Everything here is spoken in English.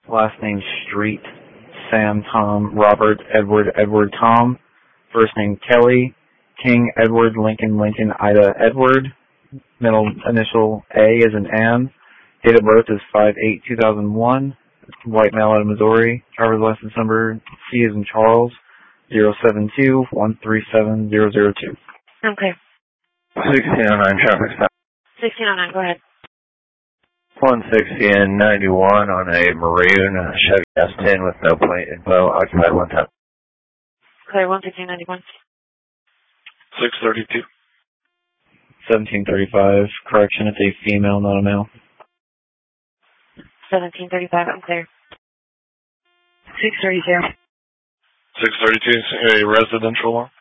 Last name Street, Sam, Tom, Robert, Edward, Edward, Tom. First name Kelly, King, Edward, Lincoln, Lincoln, Ida, Edward. Middle initial A is an Ann. Date of birth is 5/8/2001. White male out of Missouri. Driver's license number C is in Charles, 072-137-002. Okay. 1609 traffic stop. 1609, go ahead. 160 and 91 on a maroon Chevy S10 with no plate info, occupied 110. Clear, 11691. 632. 1735. Correction, it's a female, not a male. 1735, I'm clear. 632. 632 is a residential one.